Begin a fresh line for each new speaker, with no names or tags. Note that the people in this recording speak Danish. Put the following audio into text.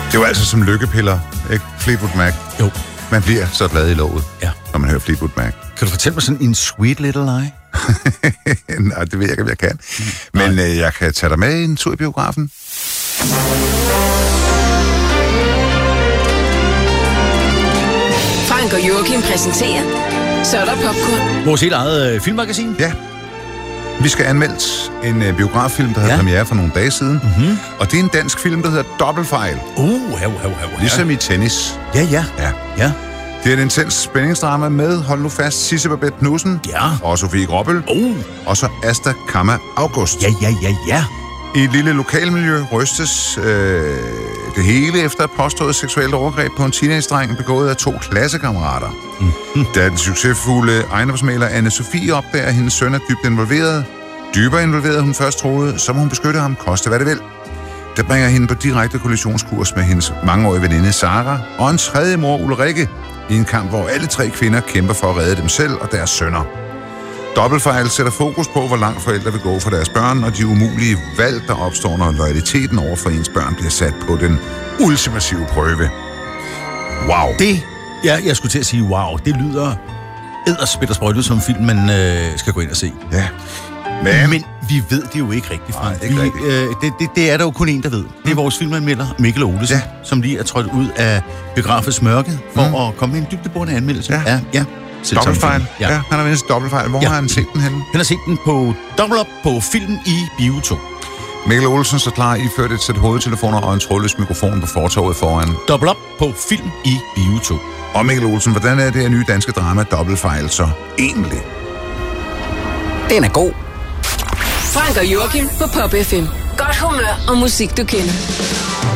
Det var altså som lykkepiller, ikke? Fleetwood Mac.
Jo.
Man bliver så glad i låget,
når
man hører Fleetwood Mac.
Kan du fortælle mig sådan en sweet little lie?
Nej, det ved jeg ikke, om jeg kan. Men jeg kan tage dig med en tur i biografen.
Frank og Joachim præsenterer Så er der popcorn.
Vores helt eget filmmagasin?
Ja. Vi skal anmelde en biograffilm, der havde premiere for nogle dage siden. Mm-hmm. Og det er en dansk film, der hedder Dobbeltfejl. Ligesom i tennis.
Ja.
Det er et intens spændingsdrama med, hold nu fast, Sisse Babette Knudsen.
Ja.
Og Sofie Gråbøl. Og så Asta Kamma August.
Ja.
I et lille lokalmiljø rystes det hele efter et påstået seksuelt overgreb på en teenage-dreng begået af 2 klassekammerater. Mm-hmm. Da den succesfulde ejendomsmægler Anne-Sophie opdager, at hendes søn er dybere involveret, hun først troede, så må hun beskytte ham, koste hvad det vil. Det bringer hende på direkte kollisionskurs med hendes mangeårige veninde Sara og en tredje mor Ulrikke i en kamp, hvor alle 3 kvinder kæmper for at redde dem selv og deres sønner. Dobbeltfejl sætter fokus på, hvor langt forældre vil gå for deres børn, og de umulige valg, der opstår, når loyaliteten over for ens børn bliver sat på den ultimative prøve. Wow.
Jeg skulle til at sige wow. Det lyder edderspæt og sprøjtet som en film, man skal gå ind og se.
Ja.
Men vi ved det jo ikke rigtigt, Frank. Det er der jo kun en, der ved. Det er vores filmanmelder, Mikkel Olesen, som lige er trådt ud af biografens mørke for at komme med en dybdeborende anmeldelse. Ja.
Dobbeltfejl. Ja, han har vendt Dobbeltfejl. Hvor har han set den henne?
Han har set den på Double Up på Film i Bio 2.
Mikkel Olsen så klar iført et sæt hovedtelefoner og en trådløs mikrofon på fortovet foran.
Double Up på Film i Bio 2.
Og Mikkel Olsen, hvordan er det her nye danske drama Dobbeltfejl så egentlig?
Den er god. Frank og Joachim på Pop FM. Godt humør og musik, du kender.